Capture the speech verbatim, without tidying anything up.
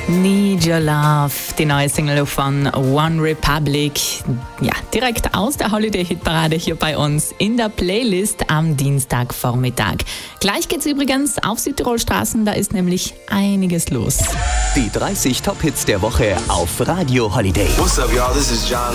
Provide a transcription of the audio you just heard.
Need Your Love, die neue Single von One Republic. Ja, direkt aus der Holiday-Hitparade hier bei uns in der Playlist am Dienstagvormittag. Gleich geht's übrigens auf Südtirolstraßen, da ist nämlich einiges los. Die dreißig Top-Hits der Woche auf Radio Holiday. What's up, y'all? This is John